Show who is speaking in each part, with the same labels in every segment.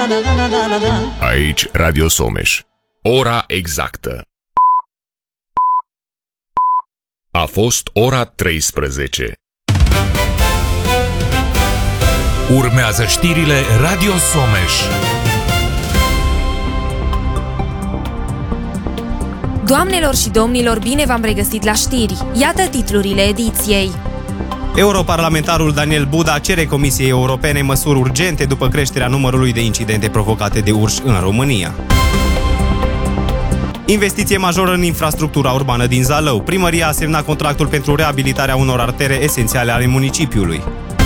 Speaker 1: Aici Radio Someș. Ora exactă a fost ora 13.
Speaker 2: Urmează știrile Radio Someș.
Speaker 3: Doamnelor și domnilor, bine v-am regăsit la știri. Iată titlurile ediției.
Speaker 4: Europarlamentarul Daniel Buda cere Comisiei Europene măsuri urgente după creșterea numărului de incidente provocate de urși în România. Investiție majoră în infrastructura urbană din Zalău. Primăria a semnat contractul pentru reabilitarea unor artere esențiale ale municipiului.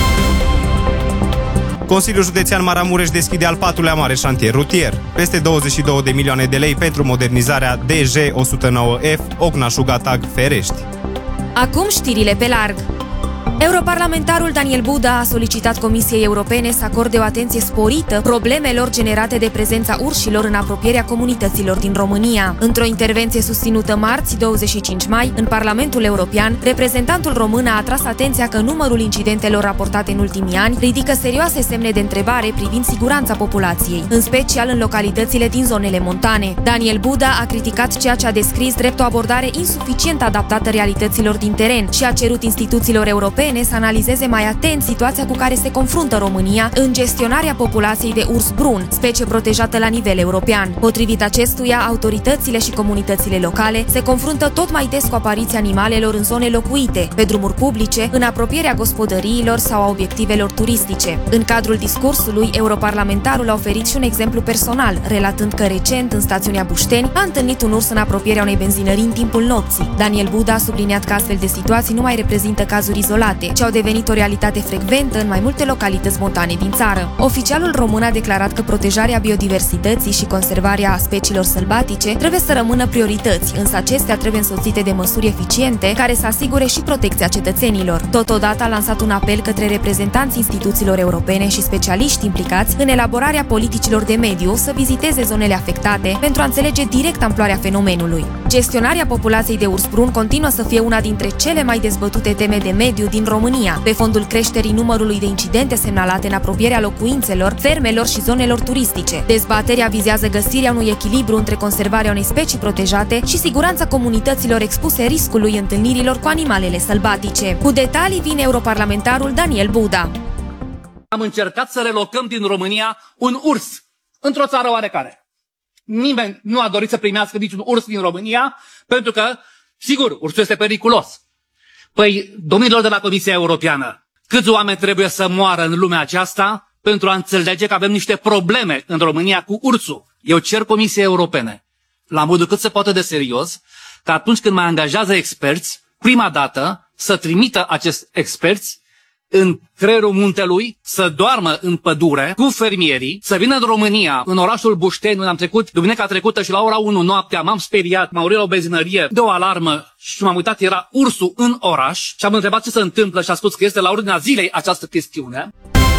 Speaker 4: Consiliul Județean Maramureș deschide al 4-lea mare șantier rutier. Peste 22 de milioane de lei pentru modernizarea DG 109F Ocna-Șugatag Ferești.
Speaker 3: Acum știrile pe larg. Europarlamentarul Daniel Buda a solicitat Comisiei Europene să acorde o atenție sporită problemelor generate de prezența urșilor în apropierea comunităților din România. Într-o intervenție susținută marți, 25 mai, în Parlamentul European, reprezentantul român a atras atenția că numărul incidentelor raportate în ultimii ani ridică serioase semne de întrebare privind siguranța populației, în special în localitățile din zonele montane. Daniel Buda a criticat ceea ce a descris drept o abordare insuficient adaptată realităților din teren și a cerut instituțiilor europene să analizeze mai atent situația cu care se confruntă România în gestionarea populației de urs brun, specie protejată la nivel european. Potrivit acestuia, autoritățile și comunitățile locale se confruntă tot mai des cu apariția animalelor în zone locuite, pe drumuri publice, în apropierea gospodăriilor sau a obiectivelor turistice. În cadrul discursului, europarlamentarul a oferit și un exemplu personal, relatând că recent, în stațiunea Bușteni, a întâlnit un urs în apropierea unei benzinării în timpul nopții. Daniel Buda a subliniat că astfel de situații nu mai reprezintă cazuri izolate, ce au devenit o realitate frecventă în mai multe localități montane din țară. Oficialul român a declarat că protejarea biodiversității și conservarea speciilor sălbatice trebuie să rămână priorități, însă acestea trebuie însoțite de măsuri eficiente care să asigure și protecția cetățenilor. Totodată a lansat un apel către reprezentanții instituțiilor europene și specialiști implicați în elaborarea politicilor de mediu să viziteze zonele afectate pentru a înțelege direct amploarea fenomenului. Gestionarea populației de urs brun continuă să fie una dintre cele mai dezbătute teme de mediu din România, pe fondul creșterii numărului de incidente semnalate în apropierea locuințelor, fermelor și zonelor turistice. Dezbaterea vizează găsirea unui echilibru între conservarea unei specii protejate și siguranța comunităților expuse riscului întâlnirilor cu animalele sălbatice. Cu detalii vine europarlamentarul Daniel Buda.
Speaker 5: Am încercat să relocăm din România un urs într-o țară oarecare. Nimeni nu a dorit să primească niciun urs din România, pentru că, sigur, ursul este periculos. Păi, domnilor de la Comisia Europeană, câți oameni trebuie să moară în lumea aceasta pentru a înțelege că avem niște probleme în România cu ursul? Eu cer Comisiei Europene, la modul cât se poate de serios, că atunci când mai angajează experți, prima dată să trimită acești experți în creierul muntelui, să doarmă în pădure cu fermierii, să vină în România, în orașul Bușteni, unde am trecut duminica trecută și la ora 1 noaptea m-am speriat, m-am urât la o benzinărie de o alarmă și m-am uitat, era ursul în oraș și am întrebat ce se întâmplă și a spus că este la ordinea zilei această chestiune.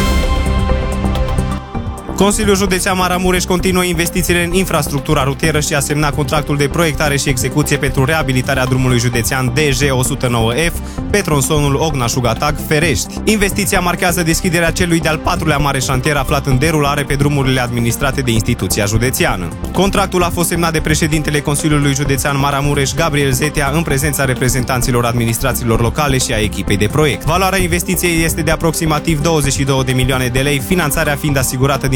Speaker 4: Consiliul Județean Maramureș continuă investițiile în infrastructura rutieră și a semnat contractul de proiectare și execuție pentru reabilitarea drumului județean DG 109F pe tronsonul Ocna-Șugatag Ferești. Investiția marchează deschiderea celui de-al 4-lea mare șantier aflat în derulare pe drumurile administrate de instituția județeană. Contractul a fost semnat de președintele Consiliului Județean Maramureș, Gabriel Zetea, în prezența reprezentanților administrațiilor locale și a echipei de proiect. Valoarea investiției este de aproximativ 22 de milioane de lei, finanțarea fiind asigurată din